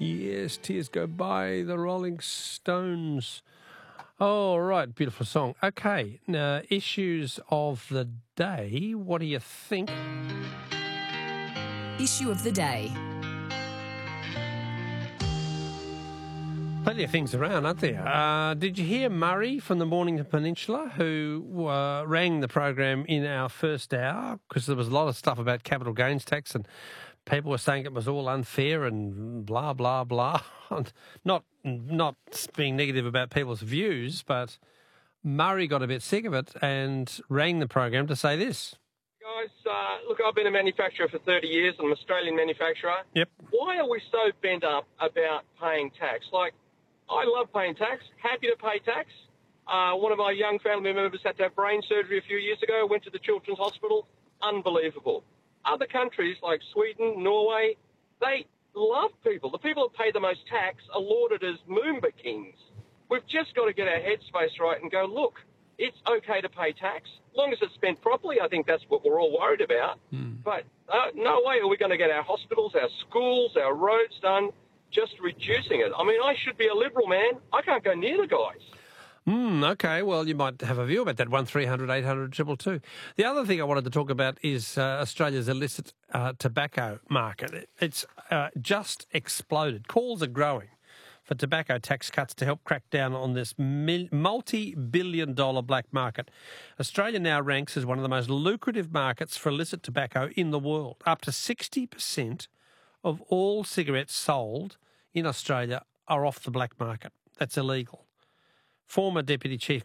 Yes, Tears Go By, the Rolling Stones. Oh, right, beautiful song. Okay, now, issues of the day. What do you think? Issue of the day. Plenty of things around, aren't there? Did you hear Murray from the Mornington Peninsula, who rang the program in our first hour because there was a lot of stuff about capital gains tax and people were saying it was all unfair and blah, blah, blah. not being negative about people's views, but Murray got a bit sick of it and rang the program to say this. Guys, look, I've been a manufacturer for 30 years. I'm an Australian manufacturer. Yep. Why are we so bent up about paying tax? Like, I love paying tax, happy to pay tax. One of my young family members had to have brain surgery a few years ago, went to the Children's Hospital. Unbelievable. Other countries like Sweden, Norway, they love people. The people that pay the most tax are lauded as Moomba kings. We've just got to get our headspace right and go, look, it's okay to pay tax. As long as it's spent properly, I think that's what we're all worried about. But no way are we going to get our hospitals, our schools, our roads done just reducing it. I mean, I should be a Liberal, man. I can't go near the guys. Okay, well, you might have a view about that, 1300 800 222. The other thing I wanted to talk about is Australia's illicit tobacco market. It's just exploded. Calls are growing for tobacco tax cuts to help crack down on this multi-billion-dollar black market. Australia now ranks as one of the most lucrative markets for illicit tobacco in the world. Up to 60% of all cigarettes sold in Australia are off the black market. That's illegal. Former Deputy Chief